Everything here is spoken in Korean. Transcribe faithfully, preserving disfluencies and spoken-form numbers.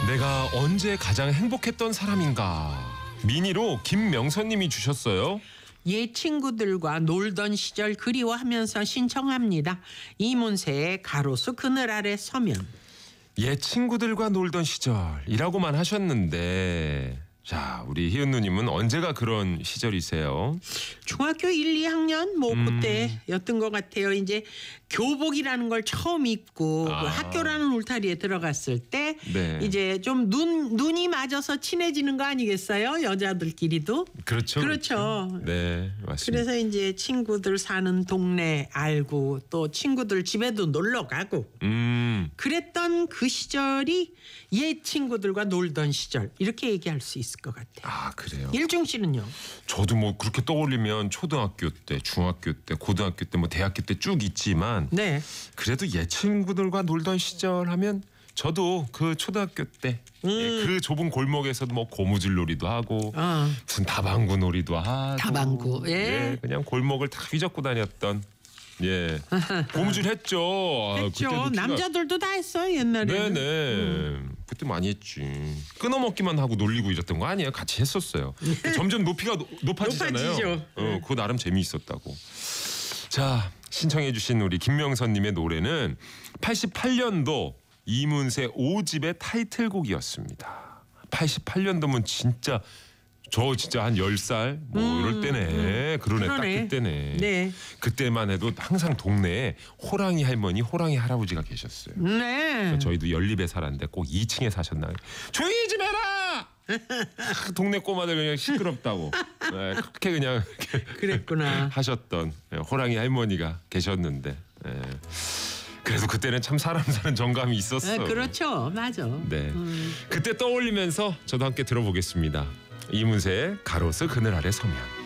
내가 언제 가장 행복했던 사람인가? 미니로 김명선님이 주셨어요. 옛 친구들과 놀던 시절 그리워하면서 신청합니다. 이문세의 가로수 그늘 아래 서면. 옛 친구들과 놀던 시절이라고만 하셨는데, 자, 우리 희은 누님은 언제가 그런 시절이세요? 중학교 일, 이 학년 뭐 음. 그때였던 것 같아요. 이제 교복이라는 걸 처음 입고 아. 그 학교라는 울타리에 들어갔을 때 네. 이제 좀 눈 눈이 맞아서 친해지는 거 아니겠어요? 여자들끼리도. 그렇죠. 그렇죠. 네, 맞습니다. 그래서 이제 친구들 사는 동네 알고 또 친구들 집에도 놀러 가고 음, 그랬던 그 시절이 옛 친구들과 놀던 시절 이렇게 얘기할 수 있을 것 같아요. 아, 그래요. 일중 씨는요? 저도 뭐 그렇게 떠올리면 초등학교 때, 중학교 때, 고등학교 때, 뭐 대학교 때 쭉 있지만, 네. 그래도 옛 친구들과 놀던 시절 하면 저도 그 초등학교 때 예, 그 좁은 골목에서도 뭐 고무줄 놀이도 하고 어. 무슨 다방구 놀이도 하고 다방구, 예. 그냥 골목을 다 휘젓고 다녔던 예 고무줄 했죠. 아, 했죠. 그때도 키가- 남자들도 다 했어요 옛날에. 네네 음. 그때 많이 했지. 끊어먹기만 하고 놀리고 이랬던 거 아니에요. 같이 했었어요. 점점 높이가 노, 높아지잖아요. 높아지죠. 어, 그거 나름 재미있었다고. 자, 신청해 주신 우리 김명선님의 노래는 팔십팔 년도 이문세 오 집의 타이틀곡이었습니다. 팔십팔 년도면 진짜 저 진짜 한 열 살 뭐 음, 이럴 때네. 그러네. 딱 그러네. 그때네. 네. 그때만 해도 항상 동네에 호랑이 할머니, 호랑이 할아버지가 계셨어요. 네. 저희도 연립에 살았는데 꼭 이 층에 사셨나요? 조용히 좀 해라! 아, 동네 꼬마들 그냥 시끄럽다고 네, 그렇게 그냥 이렇게 그랬구나. 하셨던 호랑이 할머니가 계셨는데 네. 그래도 그때는 참 사람 사는 정감이 있었어. 네, 그렇죠. 맞아. 네, 그때 떠올리면서 저도 함께 들어보겠습니다. 이문세의 가로수 그늘 아래 서면.